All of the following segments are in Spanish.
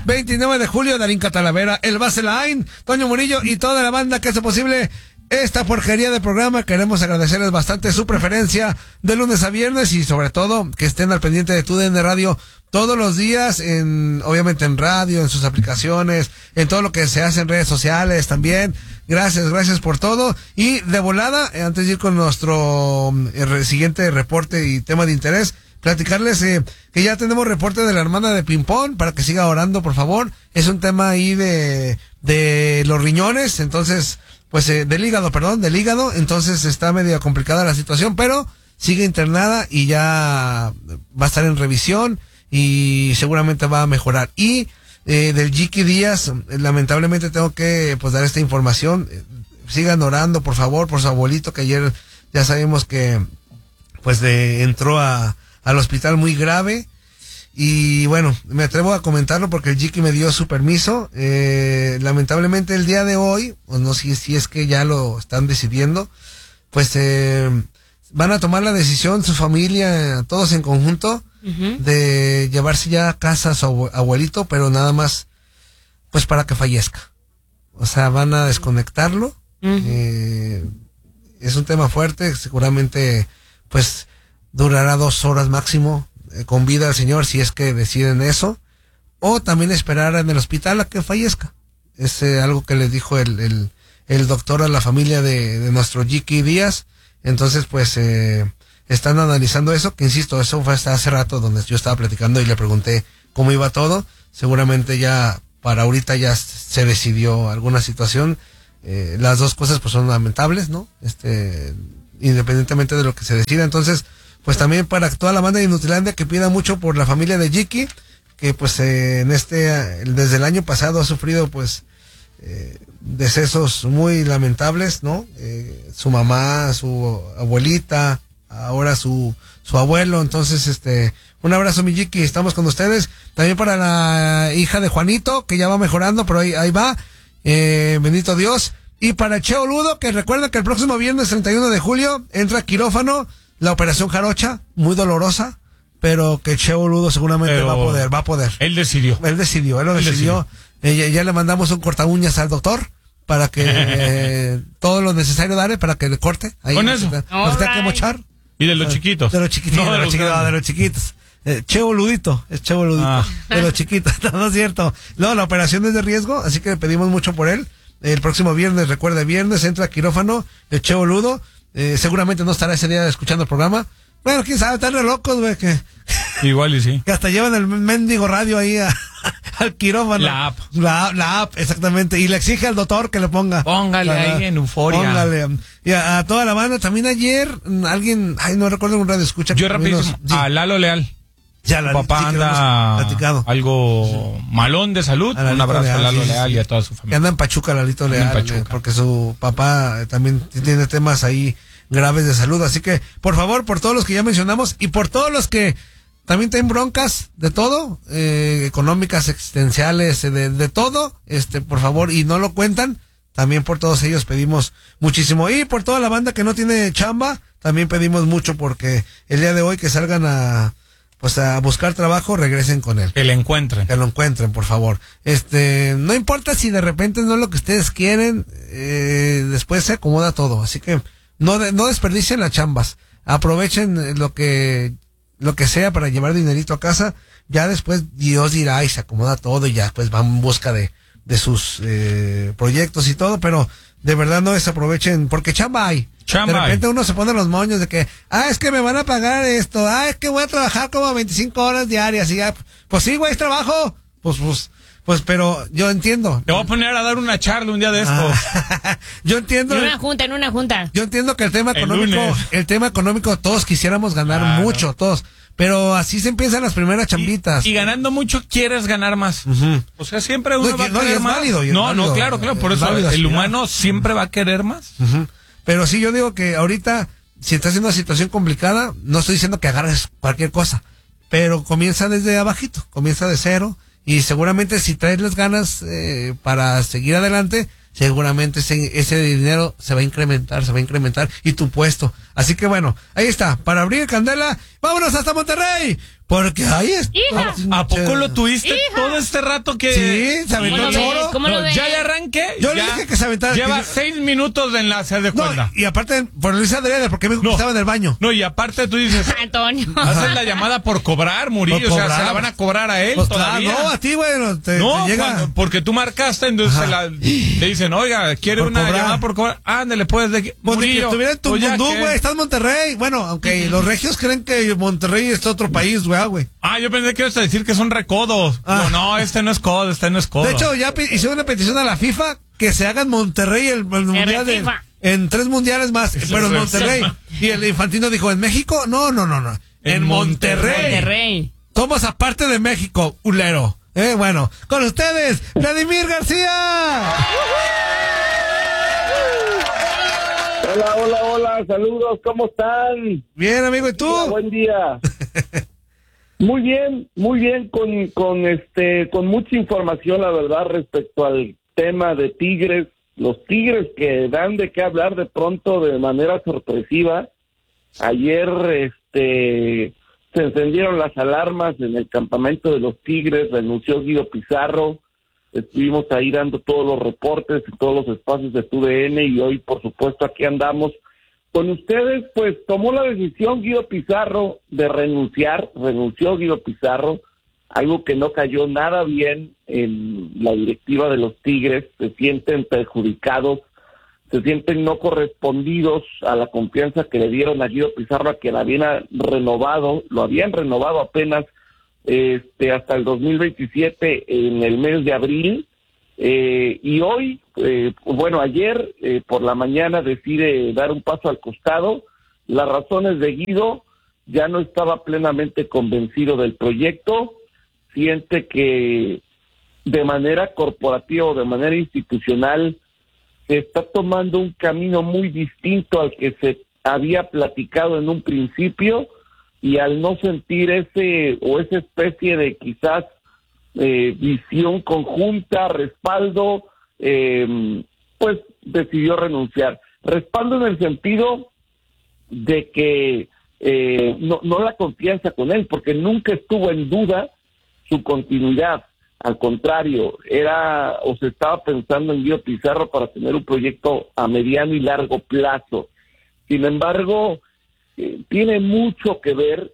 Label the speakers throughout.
Speaker 1: 29 de julio, Darín Catalavera, el Baselain, Toño Murillo y toda la banda que hace posible esta porquería de programa. Queremos agradecerles bastante su preferencia de lunes a viernes y sobre todo que estén al pendiente de TUDN Radio todos los días, obviamente en radio, en sus aplicaciones, en todo lo que se hace en redes sociales también. Gracias por todo. Y de volada, antes de ir con nuestro siguiente reporte y tema de interés, platicarles que ya tenemos reporte de la hermana de Pimpón para que siga orando, por favor. Es un tema ahí de los riñones, entonces, pues del hígado, entonces está medio complicada la situación, pero sigue internada y ya va a estar en revisión y seguramente va a mejorar. Y del Jiki Díaz, lamentablemente tengo que pues dar esta información. Sigan orando, por favor, por su abuelito, que ayer ya sabemos que pues entró al hospital muy grave. Y bueno, me atrevo a comentarlo porque el Jiki me dio su permiso. Lamentablemente el día de hoy, o no sé si es que ya lo están decidiendo, pues van a tomar la decisión, su familia, todos en conjunto, de llevarse ya a casa a su abuelito, pero nada más pues para que fallezca. O sea, van a desconectarlo. Es un tema fuerte, seguramente pues durará 2 horas máximo con vida al señor, si es que deciden eso, o también esperar en el hospital a que fallezca. Es algo que les dijo el doctor a la familia de nuestro Jiki Díaz. Entonces pues están analizando eso, que insisto, eso fue hasta hace rato donde yo estaba platicando y le pregunté cómo iba todo. Seguramente ya para ahorita ya se decidió alguna situación. Las dos cosas pues son lamentables, ¿no? Independientemente de lo que se decida. Entonces pues también para toda la banda de Inutilandia que pida mucho por la familia de Jiki, que pues desde el año pasado ha sufrido pues decesos muy lamentables, ¿no? Su mamá, su abuelita, ahora su abuelo. Entonces un abrazo, mi Jiki, estamos con ustedes. También para la hija de Juanito, que ya va mejorando, pero ahí va, bendito Dios. Y para Cheo Ludo, que recuerda que el próximo viernes 31 de julio entra a quirófano la operación Jarocha, muy dolorosa, pero que Cheo Ludo seguramente va a poder. Él lo decidió. Ya le mandamos un corta uñas al doctor para que todo lo necesario darle para que le corte. Ahí
Speaker 2: con eso.
Speaker 1: Nos tenga que mochar.
Speaker 2: Y de los chiquitos.
Speaker 1: De los chiquitos. Cheo Ludito, es Cheo Ludito. De los chiquitos, no es cierto. No, la operación es de riesgo, así que le pedimos mucho por él. El próximo viernes, recuerde, viernes entra a quirófano el Cheo Ludo. Seguramente no estará ese día escuchando el programa. Bueno, quién sabe, están re locos, güey, que
Speaker 2: igual y sí.
Speaker 1: Que hasta llevan el mendigo radio ahí al quirófano. La app, exactamente. Y le exige al doctor que le ponga.
Speaker 2: Póngale ahí en euforia.
Speaker 1: Póngale. Y a toda la banda. También ayer, alguien, no recuerdo un radio escucha.
Speaker 2: Yo rapidísimo, a Lalo Leal.
Speaker 1: Ya,
Speaker 2: su papá anda algo malón de salud. Un abrazo a Lalo Leal y a toda su familia.
Speaker 1: Que anda en Pachuca, Lalito Leal, porque su papá también tiene temas ahí graves de salud. Así que, por favor, por todos los que ya mencionamos y por todos los que también tienen broncas de todo, económicas, existenciales, de todo, por favor, y no lo cuentan, también por todos ellos pedimos muchísimo. Y por toda la banda que no tiene chamba, también pedimos mucho porque el día de hoy que salgan a buscar trabajo, regresen con él.
Speaker 2: Que lo encuentren,
Speaker 1: por favor. No importa si de repente no es lo que ustedes quieren, después se acomoda todo. Así que no desperdicien las chambas. Aprovechen lo que sea para llevar dinerito a casa. Ya después Dios dirá y se acomoda todo y ya pues van en busca de sus proyectos y todo, pero de verdad no desaprovechen, porque chamba hay. De repente uno se pone los moños de que, es que me van a pagar esto, es que voy a trabajar como 25 horas diarias y ya, pues sí, güey, es trabajo. Pues, pero yo entiendo.
Speaker 2: Te voy a poner a dar una charla un día de estos.
Speaker 1: Yo entiendo.
Speaker 3: En una junta.
Speaker 1: Yo entiendo que el tema económico, todos quisiéramos ganar mucho, todos. Pero así se empiezan las primeras chambitas.
Speaker 2: Y ganando mucho quieres ganar más. O sea, siempre uno va a querer más. Claro, por eso el humano siempre va a querer más.
Speaker 1: Pero sí, yo digo que ahorita, si estás en una situación complicada, no estoy diciendo que agarres cualquier cosa, pero comienza desde abajito, comienza de cero, y seguramente si traes las ganas para seguir adelante, seguramente ese dinero se va a incrementar, y tu puesto. Así que bueno, ahí está, para abrir candela, vámonos hasta Monterrey, Porque ahí es.
Speaker 2: ¿A poco lo tuviste todo este rato que?
Speaker 1: Sí, se aventó el choro.
Speaker 2: Ya le arranqué.
Speaker 1: Yo le dije que se aventara.
Speaker 2: Lleva 6 minutos de enlace de cuenta.
Speaker 1: Y aparte, por Luis Adriana, porque me estaba en el baño.
Speaker 2: No, y aparte tú dices,
Speaker 3: Antonio,
Speaker 2: haces la llamada por cobrar, Murillo. O sea, se la van a cobrar a él
Speaker 1: pues
Speaker 2: todavía.
Speaker 1: No, a ti, güey. Te llega.
Speaker 2: Porque tú marcaste, entonces le dicen, oiga, ¿quiere por una cobrar. Llamada por cobrar? Ándale, pues, Murillo.
Speaker 1: Que estuviera en tu mundú, güey. Estás en Monterrey. Bueno, aunque los regios creen que Monterrey es otro país, güey.
Speaker 2: Yo pensé que ibas a decir que son recodos. No, este no es codo, De
Speaker 1: hecho, ya hicieron una petición a la FIFA que se haga en Monterrey el mundial en 3 mundiales más, pero en Monterrey. Y el Infantino dijo, ¿en México? No. En Monterrey. Somos aparte de México, ulero. Bueno, con ustedes, Vladimir García.
Speaker 4: Hola, saludos, ¿cómo están?
Speaker 1: Bien, amigo, ¿y tú?
Speaker 4: Buen día. Muy bien, con mucha información, la verdad, respecto al tema de Tigres, los Tigres que dan de qué hablar de pronto de manera sorpresiva. Ayer, se encendieron las alarmas en el campamento de los Tigres, renunció Guido Pizarro, estuvimos ahí dando todos los reportes en todos los espacios de TUDN y hoy, por supuesto, aquí andamos con ustedes. Pues tomó la decisión Guido Pizarro de renunció Guido Pizarro, algo que no cayó nada bien en la directiva de los Tigres, se sienten perjudicados, se sienten no correspondidos a la confianza que le dieron a Guido Pizarro, a que lo habían renovado apenas hasta el 2027 en el mes de abril, y hoy, ayer por la mañana decide dar un paso al costado. Las razones de Guido: ya no estaba plenamente convencido del proyecto, siente que de manera corporativa o de manera institucional se está tomando un camino muy distinto al que se había platicado en un principio, y al no sentir esa especie de quizás visión conjunta, respaldo, pues decidió renunciar. Respaldo en el sentido de que no la confianza con él, porque nunca estuvo en duda su continuidad. Al contrario, se estaba pensando en Guido Pizarro para tener un proyecto a mediano y largo plazo. Sin embargo, tiene mucho que ver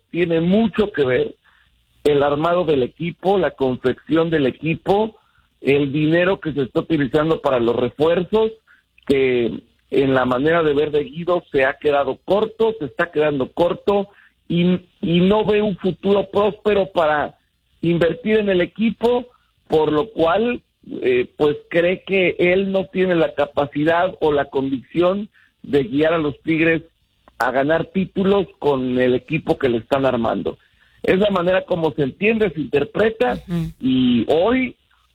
Speaker 4: el armado del equipo, la confección del equipo, el dinero que se está utilizando para los refuerzos, que en la manera de ver de Guido se está quedando corto y no ve un futuro próspero para invertir en el equipo, por lo cual pues cree que él no tiene la capacidad o la convicción de guiar a los Tigres a ganar títulos con el equipo que le están armando. Es la manera como se entiende, se interpreta, y hoy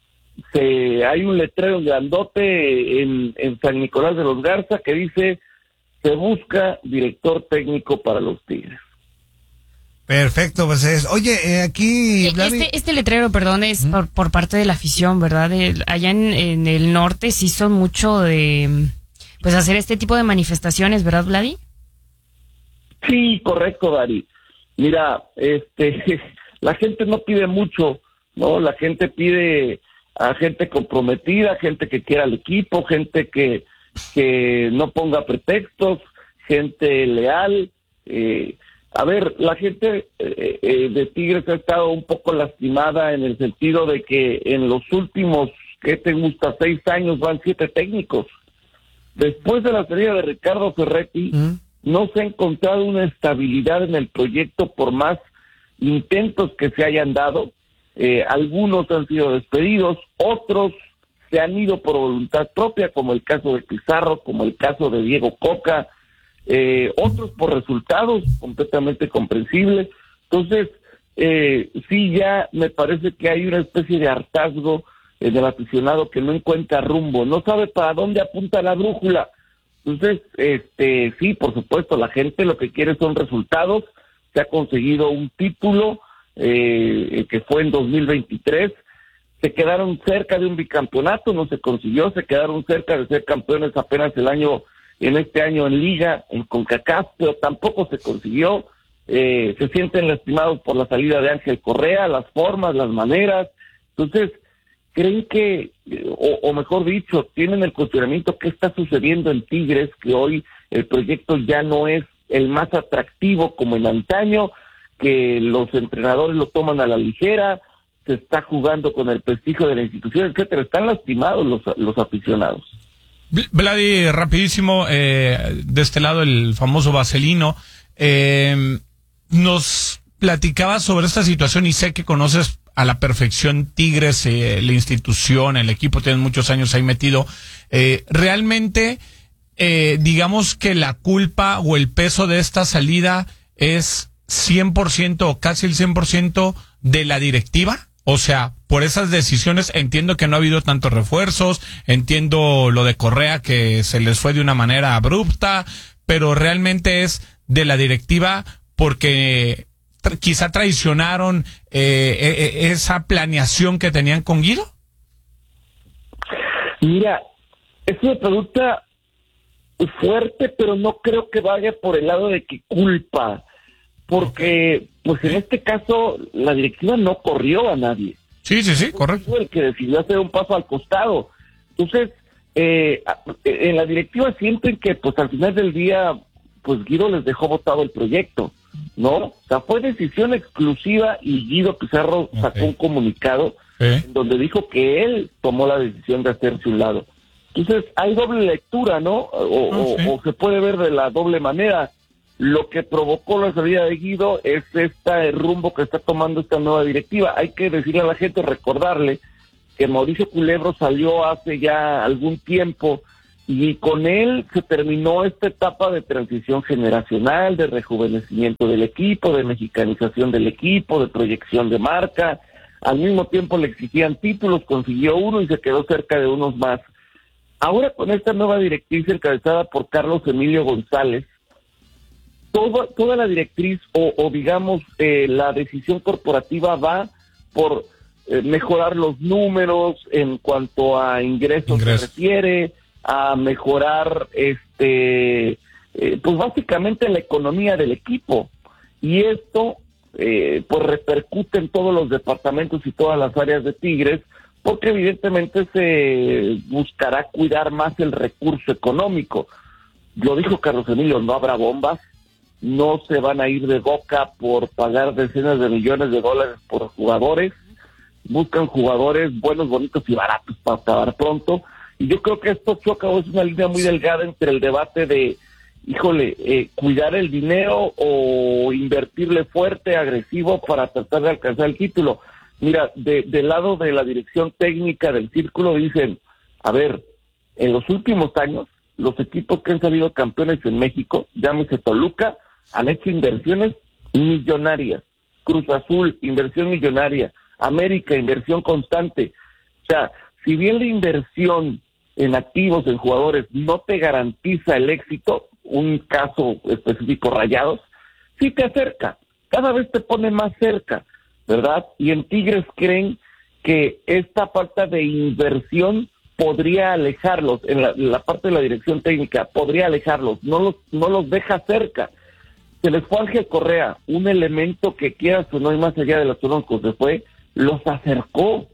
Speaker 4: hay un letrero grandote en San Nicolás de los Garza que dice: se busca director técnico para los Tigres.
Speaker 1: Perfecto, pues oye, aquí...
Speaker 3: Este letrero, perdón, es por parte de la afición, ¿verdad? Allá en el norte sí son mucho de, pues, hacer este tipo de manifestaciones, ¿verdad, Vladi?
Speaker 4: Sí, correcto, Dari. Mira, la gente no pide mucho, ¿no? La gente pide a gente comprometida, gente que quiera al equipo, gente que no ponga pretextos, gente leal. A ver, la gente de Tigres ha estado un poco lastimada en el sentido de que en los últimos, 6 años van 7 técnicos. Después de la salida de Ricardo Ferretti, no se ha encontrado una estabilidad en el proyecto por más intentos que se hayan dado. Algunos han sido despedidos, otros se han ido por voluntad propia, como el caso de Pizarro, como el caso de Diego Coca, otros por resultados completamente comprensibles. Entonces, sí, ya me parece que hay una especie de hartazgo del aficionado que no encuentra rumbo, no sabe para dónde apunta la brújula. Entonces, sí, por supuesto, la gente lo que quiere son resultados. Se ha conseguido un título que fue en 2023. Se quedaron cerca de un bicampeonato, no se consiguió. Se quedaron cerca de ser campeones apenas en este año en Liga, en CONCACAF, pero tampoco se consiguió. se sienten lastimados por la salida de Ángel Correa, las formas, las maneras. Entonces, creen que, o mejor dicho, tienen el cuestionamiento qué está sucediendo en Tigres, que hoy el proyecto ya no es el más atractivo como en antaño, que los entrenadores lo toman a la ligera, se está jugando con el prestigio de la institución, etcétera. Están lastimados los aficionados.
Speaker 2: Vladi, rapidísimo, de este lado el famoso Vaselino, nos platicaba sobre esta situación y sé que conoces a la perfección Tigres, la institución, el equipo, tienen muchos años ahí metido. Realmente, digamos que la culpa o el peso de esta salida es 100% o casi el 100% de la directiva. O sea, por esas decisiones entiendo que no ha habido tantos refuerzos, entiendo lo de Correa que se les fue de una manera abrupta, pero realmente es de la directiva porque quizá traicionaron esa planeación que tenían con Guido.
Speaker 4: Mira, es una pregunta fuerte, pero no creo que vaya por el lado de que culpa, porque pues en este caso la directiva no corrió a nadie.
Speaker 2: Sí, correcto.
Speaker 4: Fue el que decidió hacer un paso al costado. Entonces, en la directiva sienten que pues al final del día pues Guido les dejó botado el proyecto, ¿no? O sea, fue decisión exclusiva y Guido Pizarro sacó un comunicado en donde dijo que él tomó la decisión de hacerse un lado. Entonces, hay doble lectura, ¿no? O se puede ver de la doble manera. Lo que provocó la salida de Guido es el rumbo que está tomando esta nueva directiva. Hay que decirle a la gente, recordarle que Mauricio Culebro salió hace ya algún tiempo y con él se terminó esta etapa de transición generacional, de rejuvenecimiento del equipo, de mexicanización del equipo, de proyección de marca. Al mismo tiempo le exigían títulos, consiguió uno y se quedó cerca de unos más. Ahora con esta nueva directriz encabezada por Carlos Emilio González, toda la directriz o digamos la decisión corporativa va por mejorar los números en cuanto a ingresos se refiere, a mejorar pues básicamente la economía del equipo, y esto pues repercute en todos los departamentos y todas las áreas de Tigres, porque evidentemente se buscará cuidar más el recurso económico. Lo dijo Carlos Emilio, no habrá bombas, no se van a ir de boca por pagar decenas de millones de dólares por jugadores, buscan jugadores buenos, bonitos y baratos para acabar pronto, y yo creo que esto choca, o es una línea muy delgada entre el debate de, cuidar el dinero o invertirle fuerte, agresivo para tratar de alcanzar el título. Mira, del lado de la dirección técnica del Círculo dicen, a ver, en los últimos años, los equipos que han salido campeones en México, llámese Toluca, han hecho inversiones millonarias. Cruz Azul, inversión millonaria. América, inversión constante. O sea, si bien la inversión en activos, en jugadores, no te garantiza el éxito, un caso específico, Rayados, sí te acerca, cada vez te pone más cerca, ¿verdad? Y en Tigres creen que esta falta de inversión podría alejarlos, en la parte de la dirección técnica, podría alejarlos, no los deja cerca. Se les fue Ángel Correa, un elemento que quieras o no, y más allá de los troncos se fue, los acercó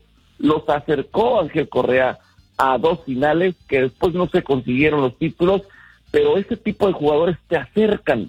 Speaker 4: Ángel Correa a dos finales que después no se consiguieron los títulos, pero ese tipo de jugadores te acercan,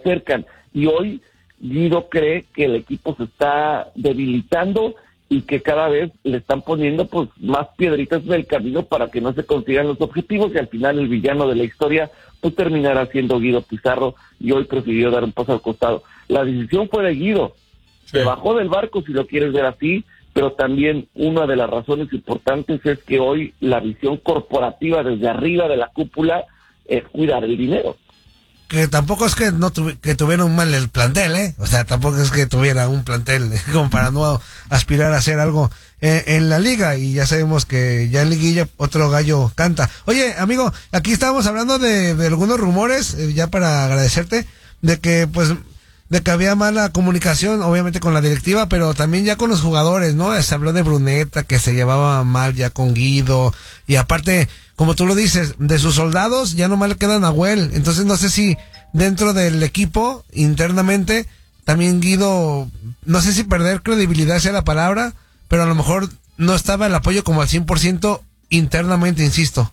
Speaker 4: y hoy Guido cree que el equipo se está debilitando y que cada vez le están poniendo pues más piedritas en el camino para que no se consigan los objetivos, y al final el villano de la historia pues terminará siendo Guido Pizarro, y hoy prefirió dar un paso al costado. La decisión fue de Guido, se bajó del barco si lo quieres ver así, pero también una de las razones importantes es que hoy la visión corporativa desde arriba de la cúpula es cuidar el dinero.
Speaker 1: Que tampoco es que que tuviera un mal el plantel, o sea, tampoco es que tuviera un plantel como para no aspirar a hacer algo en la liga, y ya sabemos que ya en liguilla otro gallo canta. Oye, amigo, aquí estábamos hablando de algunos rumores, ya para agradecerte, de que había mala comunicación, obviamente con la directiva, pero también ya con los jugadores, ¿no? Se habló de Bruneta, que se llevaba mal ya con Guido, y aparte, como tú lo dices, de sus soldados ya nomás le queda Nahuel. Entonces no sé si dentro del equipo, internamente, también Guido, no sé si perder credibilidad sea la palabra, pero a lo mejor no estaba el apoyo como al 100% internamente, insisto.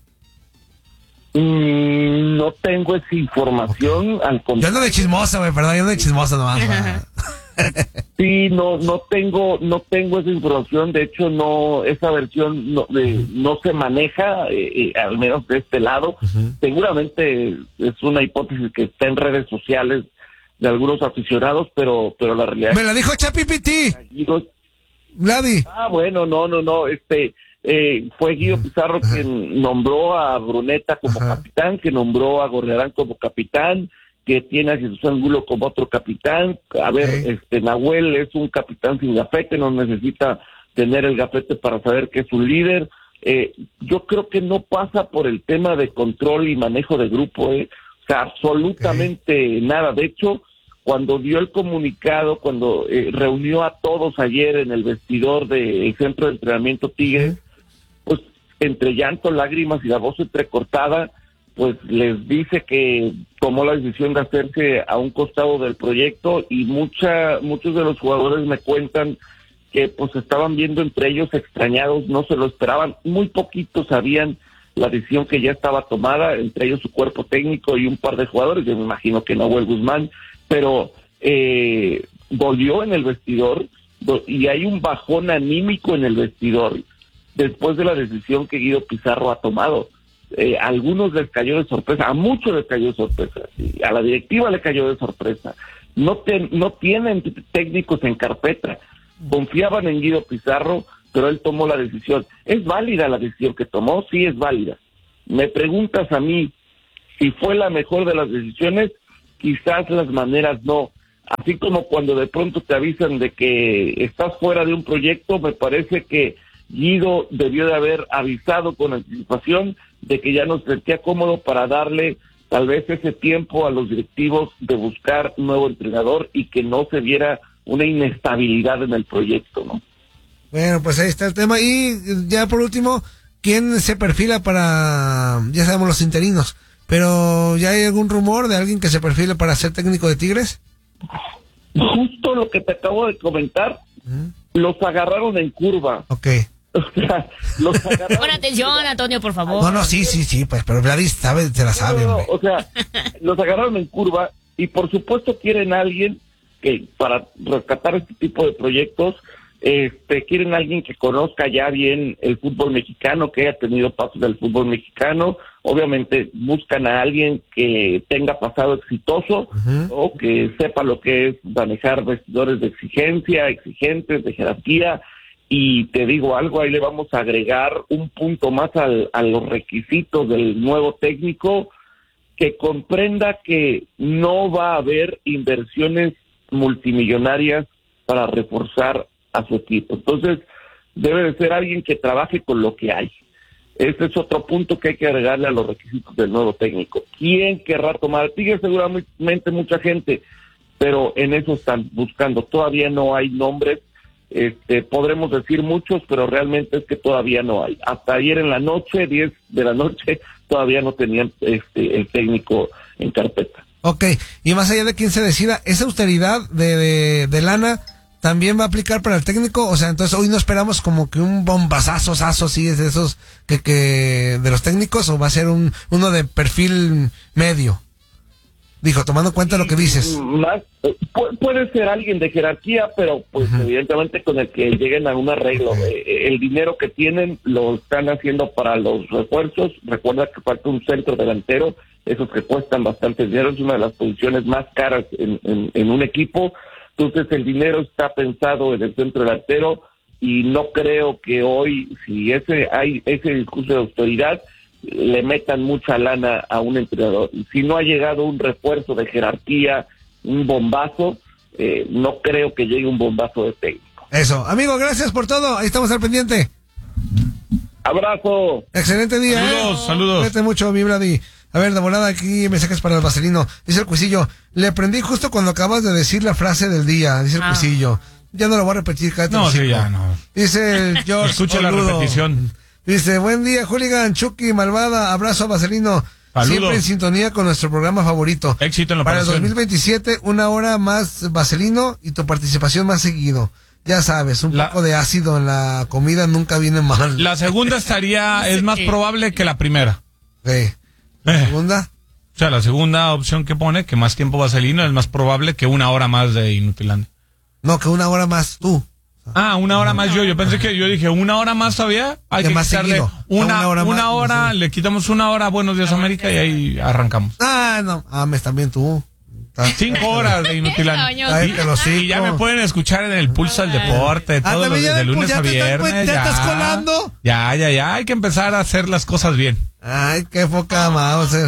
Speaker 4: No tengo esa información, al
Speaker 1: Yo
Speaker 4: contrario.
Speaker 1: ando de chismosa, güey, perdón, yo ando de chismosa nomás.
Speaker 4: Sí, no tengo esa información. De hecho, esa versión no se maneja, al menos de este lado. Seguramente es una hipótesis que está en redes sociales de algunos aficionados, pero la realidad
Speaker 1: Me la dijo ChatGPT, Vladi.
Speaker 4: bueno, no, fue Guido Pizarro quien nombró a Bruneta como capitán, que nombró a Gorriarán como capitán, que tiene a Jesús Angulo como otro capitán. A ver, Nahuel es un capitán sin gafete, no necesita tener el gafete para saber que es un líder. Yo creo que no pasa por el tema de control y manejo de grupo, o sea, absolutamente nada. De hecho, cuando dio el comunicado, cuando reunió a todos ayer en el vestidor del centro de entrenamiento Tigres, pues entre llanto, lágrimas y la voz entrecortada, pues les dice que tomó la decisión de hacerse a un costado del proyecto, y muchos de los jugadores me cuentan que pues estaban viendo entre ellos extrañados, no se lo esperaban, muy poquitos sabían la decisión que ya estaba tomada, entre ellos su cuerpo técnico y un par de jugadores, yo me imagino que Nahuel Guzmán, pero volvió en el vestidor y hay un bajón anímico en el vestidor después de la decisión que Guido Pizarro ha tomado. A algunos les cayó de sorpresa, a muchos les cayó de sorpresa, a la directiva le cayó de sorpresa. No tienen técnicos en carpeta, confiaban en Guido Pizarro, pero él tomó la decisión. ¿Es válida la decisión que tomó? Sí, es válida. Me preguntas a mí si fue la mejor de las decisiones, quizás las maneras no. Así como cuando de pronto te avisan de que estás fuera de un proyecto, me parece que Guido debió de haber avisado con anticipación de que ya no se sentía cómodo para darle tal vez ese tiempo a los directivos de buscar un nuevo entrenador y que no se viera una inestabilidad en el proyecto, ¿no?
Speaker 1: Bueno, pues ahí está el tema. Y ya por último, ¿quién se perfila para, ya sabemos, los interinos, pero ya hay algún rumor de alguien que se perfile para ser técnico de Tigres?
Speaker 4: Justo lo que te acabo de comentar, los agarraron en curva.
Speaker 1: Ok.
Speaker 4: O sea, los agarraron.
Speaker 3: Pon atención, Antonio, por favor.
Speaker 1: No, sí, pues, pero Vladi sabe, se la sabe,
Speaker 4: No,
Speaker 1: hombre.
Speaker 4: o sea, los agarraron en curva y por supuesto quieren a alguien que para rescatar este tipo de proyectos, quieren a alguien que conozca ya bien el fútbol mexicano, que haya tenido pasos del fútbol mexicano. Obviamente buscan a alguien que tenga pasado exitoso, o que sepa lo que es manejar vestidores de exigencia, exigentes, de jerarquía. Y te digo algo, ahí le vamos a agregar un punto más a los requisitos del nuevo técnico, que comprenda que no va a haber inversiones multimillonarias para reforzar a su equipo. Entonces, debe de ser alguien que trabaje con lo que hay. Ese es otro punto que hay que agregarle a los requisitos del nuevo técnico. ¿Quién querrá tomar? Tigres seguramente mucha gente, pero en eso están buscando. Todavía no hay nombres. Podremos decir muchos, pero realmente es que todavía no hay. Hasta ayer en la noche, 10 de la noche, todavía no tenían el técnico en carpeta.
Speaker 1: Ok, y más allá de quién se decida, ¿esa austeridad de lana también va a aplicar para el técnico? O sea, entonces hoy no esperamos como que un bombazazo, así es de esos que de los técnicos, o va a ser uno de perfil medio. Dijo, tomando en cuenta lo que dices.
Speaker 4: Más, puede ser alguien de jerarquía, pero pues evidentemente con el que lleguen a un arreglo. El dinero que tienen lo están haciendo para los refuerzos. Recuerda que falta un centro delantero, esos que cuestan bastante dinero, es una de las posiciones más caras en un equipo. Entonces el dinero está pensado en el centro delantero, y no creo que hoy, si hay ese discurso de autoridad, le metan mucha lana a un entrenador. Si no ha llegado un refuerzo de jerarquía, un bombazo, no creo que llegue un bombazo de técnico.
Speaker 1: Eso, amigo, gracias por todo, ahí estamos al pendiente.
Speaker 4: Abrazo.
Speaker 1: Excelente día.
Speaker 2: Saludos.
Speaker 1: Cuídate mucho, mi Vladi. A ver, de volada aquí mensajes para el Vaselino. Dice el Cuisillo, le aprendí justo cuando acabas de decir la frase del día, dice el Cuisillo. Ya no lo voy a repetir, cállate.
Speaker 2: No, sí, ya no.
Speaker 1: Dice el George
Speaker 2: Escucha la
Speaker 1: Oludo.
Speaker 2: repetición.
Speaker 1: Dice, buen día, Hooligan, Chucky, Malvada, abrazo a Vaselino.
Speaker 2: Saludos.
Speaker 1: Siempre en sintonía con nuestro programa favorito.
Speaker 2: Éxito en la
Speaker 1: Para el
Speaker 2: operación.
Speaker 1: 2027, 1 hora más vaselino y tu participación más seguido. Ya sabes, un poco de ácido en la comida nunca viene mal.
Speaker 2: La segunda es más probable que la primera.
Speaker 1: Sí. ¿La segunda?
Speaker 2: O sea, la segunda opción que pone, que más tiempo vaselino, es más probable que 1 hora más de Inutilandia.
Speaker 1: No, que 1 hora más tú.
Speaker 2: 1 hora más yo pensé que yo dije 1 hora más todavía. Hay que
Speaker 1: más
Speaker 2: quitarle
Speaker 1: seguido.
Speaker 2: una hora,
Speaker 1: más,
Speaker 2: le quitamos 1 hora a Buenos Días América y ahí arrancamos.
Speaker 1: No, ames también tú.
Speaker 2: 5 horas de Inutilandia.
Speaker 1: Cállate los hocico.
Speaker 2: Y ya me pueden escuchar en el Pulso del Deporte, todos los de lunes a viernes.
Speaker 1: ¿Ya estás colando?
Speaker 2: Ya, hay que empezar a hacer las cosas bien.
Speaker 1: Ay, qué poca Mauser.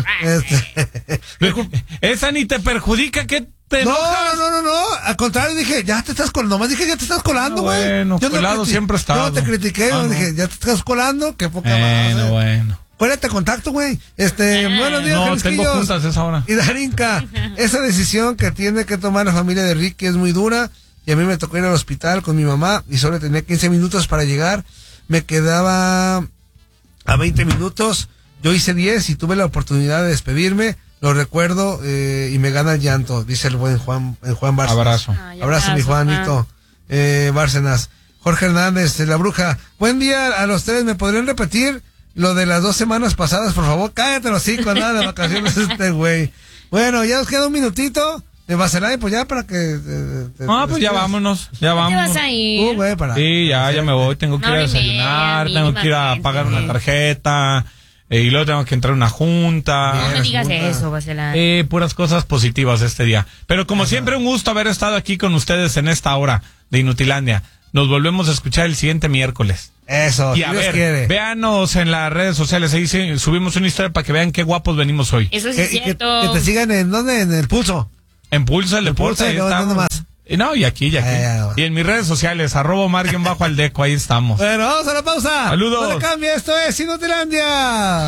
Speaker 2: Esa ni te perjudica, ¿qué te
Speaker 1: No,
Speaker 2: enojas?
Speaker 1: no. Al contrario, dije, ya te estás colando. Nomás dije, ya te estás colando, güey.
Speaker 2: Bueno, colado siempre he estado.
Speaker 1: Yo no te critiqué,
Speaker 2: no.
Speaker 1: dije, ya te estás colando. Qué poca Mauser.
Speaker 2: Bueno.
Speaker 1: Cuélate contacto, güey. Buenos días,
Speaker 2: No,
Speaker 1: Jalisquillos.
Speaker 2: tengo juntas a esa hora.
Speaker 1: Y Darinka, esa decisión que tiene que tomar la familia de Ricky es muy dura. Y a mí me tocó ir al hospital con mi mamá y solo tenía 15 minutos para llegar. Me quedaba a 20 minutos. Yo hice 10 y tuve la oportunidad de despedirme. Lo recuerdo y me gana el llanto, dice el buen Juan Bárcenas.
Speaker 2: Abrazo.
Speaker 1: Abrazo, mi Juanito. Bárcenas. Jorge Hernández, la bruja. Buen día a los tres. ¿Me podrían repetir lo de las 2 semanas pasadas, por favor? Cállate los hijos, nada de vacaciones güey. Bueno, ya nos queda un minutito de Vaselay, pues ya para que...
Speaker 2: Pues ya vámonos, ya vámonos.
Speaker 3: ¿Te vas a ir?
Speaker 1: Güey, para...
Speaker 2: Sí, ya me voy, tengo que ir a desayunar, tengo que ir a pagar una tarjeta, y luego tengo que entrar a una junta.
Speaker 3: No me digas eso, Vaselay.
Speaker 2: Puras cosas positivas este día. Pero como siempre, un gusto haber estado aquí con ustedes en esta hora de Inutilandia. Nos volvemos a escuchar el siguiente miércoles.
Speaker 1: Eso,
Speaker 2: y a ver, véanos en las redes sociales, ahí subimos una historia para que vean qué guapos venimos hoy.
Speaker 3: Eso sí es cierto.
Speaker 1: Que te sigan en ¿dónde? En el Pulso.
Speaker 2: En Pulso el Deporte, ahí estamos.
Speaker 1: Más.
Speaker 2: No, y aquí. Y en mis redes sociales, @Omar_Aldeco, ahí estamos.
Speaker 1: Bueno, vamos a la pausa.
Speaker 2: Saludos.
Speaker 1: No le cambie, esto es Inutilandia.